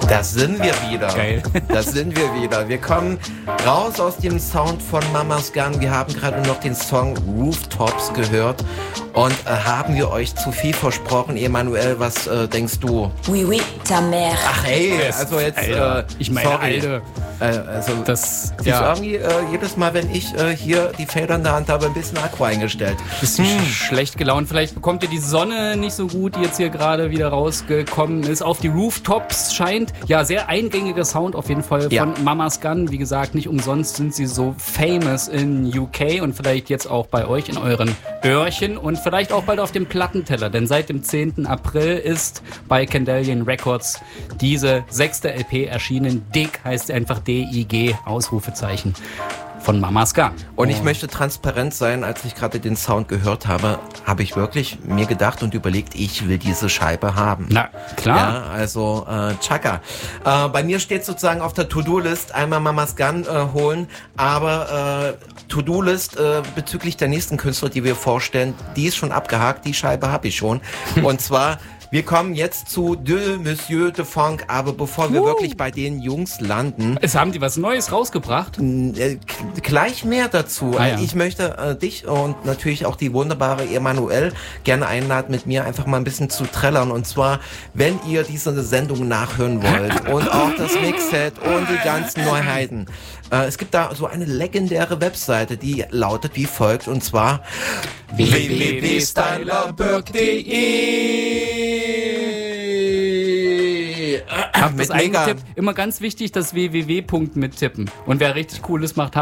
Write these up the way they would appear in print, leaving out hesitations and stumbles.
Das sind wir wieder. Geil. Das sind wir wieder. Wir kommen raus aus dem Sound von Mama's Gun. Wir haben gerade noch den Song Rooftops gehört. Und haben wir euch zu viel versprochen? Emanuel, was denkst du? Oui, oui, ta mère. Ach ey, also jetzt, ich meine, sorry. Alter. Also Das, ist ja, irgendwie jedes Mal, wenn ich hier die Feder in der Hand habe, ein bisschen Akku eingestellt. bisschen schlecht gelaunt. Vielleicht bekommt ihr die Sonne nicht so gut, die jetzt hier gerade wieder rausgekommen ist. Auf die Rooftops scheint. Ja, sehr eingängiger Sound auf jeden Fall von Mama's Gun. Wie gesagt, nicht umsonst sind sie so famous in UK und vielleicht jetzt auch bei euch in euren Öhrchen und vielleicht auch bald auf dem Plattenteller. Denn seit dem 10. April ist bei Candelian Records diese 6. LP erschienen. Dig heißt einfach D-I-G, Ausrufezeichen. Von Mama's Gun. Und ich möchte transparent sein, als ich gerade den Sound gehört habe, habe ich wirklich mir gedacht und überlegt, ich will diese Scheibe haben. Na, klar. Ja, also Chaka. Bei mir steht sozusagen auf der To-Do-List einmal Mama's Gun holen, aber To-Do-List bezüglich der nächsten Künstler, die wir vorstellen, die ist schon abgehakt, die Scheibe habe ich schon. Und zwar... Wir kommen jetzt zu De Monsieur de Funk, aber bevor wir wirklich bei den Jungs landen... Es haben die was Neues rausgebracht? Gleich mehr dazu. Ja. Ich möchte dich und natürlich auch die wunderbare Emanuel gerne einladen, mit mir einfach mal ein bisschen zu trällern. Und zwar, wenn ihr diese Sendung nachhören wollt und auch das Mixset und die ganzen Neuheiten. Es gibt da so eine legendäre Webseite, die lautet wie folgt, und zwar www.stylerberg.de. Hab das eingetippt. Immer ganz wichtig, das www. mittippen. Und wer richtig cool ist, macht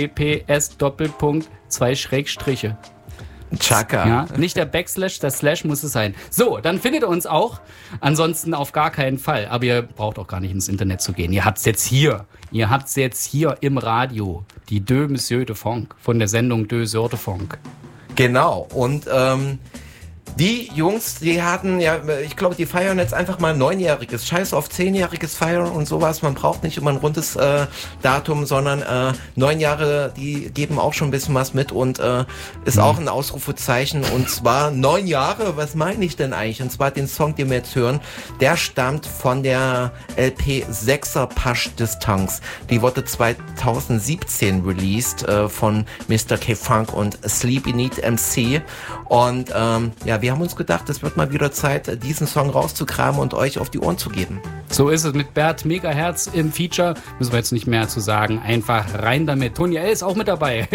https://2 Chaka. Ja, nicht der Backslash, der Slash muss es sein. So, dann findet ihr uns auch. Ansonsten auf gar keinen Fall. Aber ihr braucht auch gar nicht ins Internet zu gehen. Ihr habt's jetzt hier. Ihr habt's jetzt hier im Radio. Die De Monsieur de Funk von der Sendung De Sœur de Funk. Genau. Und die Jungs, die hatten ja, ich glaube, die feiern jetzt einfach mal 9-jähriges. Scheiß auf 10-jähriges Feiern und sowas. Man braucht nicht immer ein rundes Datum, sondern 9 Jahre, die geben auch schon ein bisschen was mit und ist auch ein Ausrufezeichen. Und zwar 9 Jahre, was meine ich denn eigentlich? Und zwar den Song, den wir jetzt hören, der stammt von der LP 6er Pasch Distanz. Die wurde 2017 released von Mr. K-Funk und Sleepy Need MC. Und ja, wir haben uns gedacht, es wird mal wieder Zeit, diesen Song rauszukramen und euch auf die Ohren zu geben. So ist es mit Bert Megaherz im Feature. Müssen wir jetzt nicht mehr zu sagen. Einfach rein damit. Tony L. ist auch mit dabei.